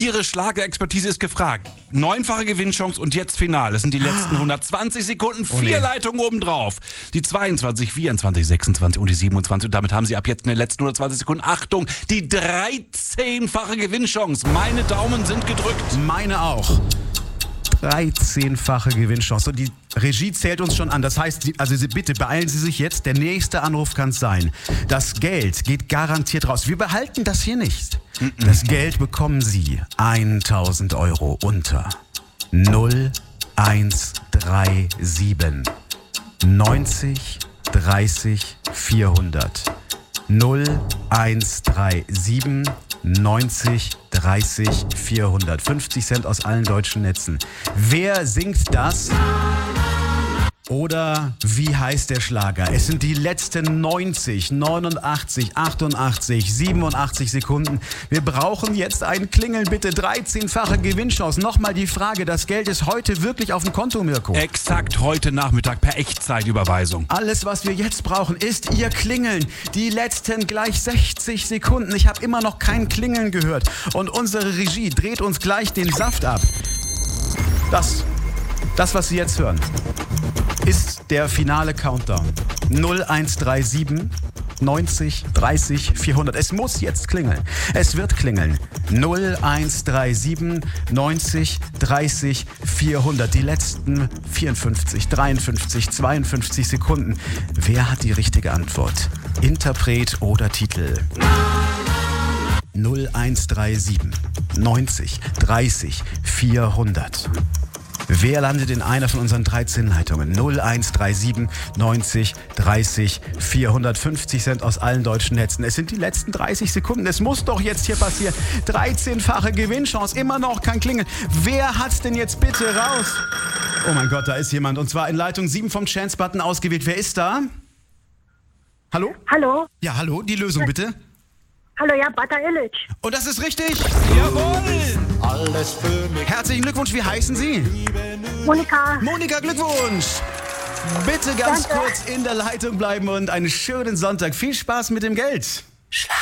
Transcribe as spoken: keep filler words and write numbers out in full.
Ihre Schlagerexpertise ist gefragt. Neunfache Gewinnchance und jetzt Finale. Das sind die letzten hundertzwanzig Sekunden. Vier Oh nee. Leitungen obendrauf. Die zweiundzwanzig, vierundzwanzig, sechsundzwanzig und die siebenundzwanzig. Und damit haben Sie ab jetzt in den letzten hundertzwanzig Sekunden, Achtung, die dreizehnfache Gewinnchance. Meine Daumen sind gedrückt. Meine auch. dreizehnfache Gewinnchance. Und die Regie zählt uns schon an. Das heißt, Sie- also Sie, bitte beeilen Sie sich jetzt. Der nächste Anruf kann es sein. Das Geld geht garantiert raus. Wir behalten das hier nicht. Das Geld bekommen Sie tausend Euro unter null eins drei sieben neunzig dreißig vierhundert. null eins drei sieben neunzig dreißig vierhundert. fünfzig Cent aus allen deutschen Netzen. Wer singt das? Oder wie heißt der Schlager? Es sind die letzten neunzig, neunundachtzig, achtundachtzig, siebenundachtzig Sekunden. Wir brauchen jetzt ein Klingeln, bitte. dreizehnfache Gewinnchance. Nochmal die Frage, das Geld ist heute wirklich auf dem Konto, Mirko. Exakt heute Nachmittag per Echtzeitüberweisung. Alles, was wir jetzt brauchen, ist Ihr Klingeln. Die letzten gleich sechzig Sekunden. Ich habe immer noch kein Klingeln gehört. Und unsere Regie dreht uns gleich den Saft ab. Das, das, was Sie jetzt hören, ist der finale Countdown. null eins drei sieben neunzig dreißig vierhundert. Es muss jetzt klingeln. Es wird klingeln. null eins drei sieben neunzig dreißig vierhundert. Die letzten vierundfünfzig, dreiundfünfzig, zweiundfünfzig Sekunden. Wer hat die richtige Antwort? Interpret oder Titel? null eins drei sieben neunzig dreißig vierhundert. Wer landet in einer von unseren dreizehn Leitungen? null eins drei sieben neunzig dreißig vierhundertfünfzig Cent aus allen deutschen Netzen. Es sind die letzten dreißig Sekunden. Es muss doch jetzt hier passieren. dreizehnfache Gewinnchance. Immer noch kein Klingeln. Wer hat's denn jetzt bitte raus? Oh mein Gott, da ist jemand. Und zwar in Leitung sieben vom Chance-Button ausgewählt. Wer ist da? Hallo? Hallo? Ja, hallo. Die Lösung bitte. Hallo, ja, Bata Illich. Und das ist richtig. Jawohl! Alles für mich. Herzlichen Glückwunsch. Wie heißen Sie? Monika. Monika, Glückwunsch. Bitte ganz Danke. kurz in der Leitung bleiben und einen schönen Sonntag. Viel Spaß mit dem Geld.